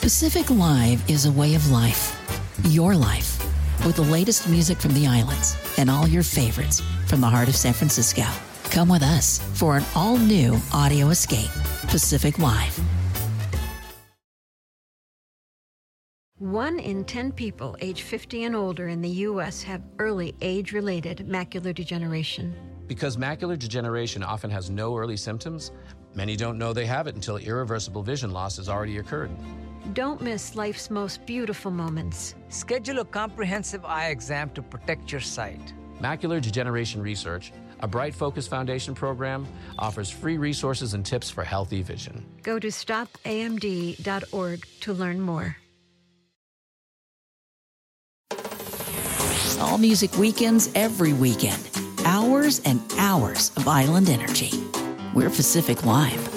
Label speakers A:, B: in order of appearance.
A: Pacific Live is a way of life. Your life. With the latest music from the islands and all your favorites from the heart of San Francisco. Come with us for an all-new audio escape. Pacific Live.
B: 1 in 10 people age 50 and older in the U.S. have early age-related macular degeneration.
C: Because macular degeneration often has no early symptoms, many don't know they have it until irreversible vision loss has already occurred.
B: Don't miss life's most beautiful moments.
D: Schedule a comprehensive eye exam to protect your sight.
C: Macular Degeneration Research, a Bright Focus Foundation program, offers free resources and tips for healthy vision.
B: Go to stopamd.org to learn more.
A: All music weekends every weekend. Hours and hours of island energy. We're Pacific Live.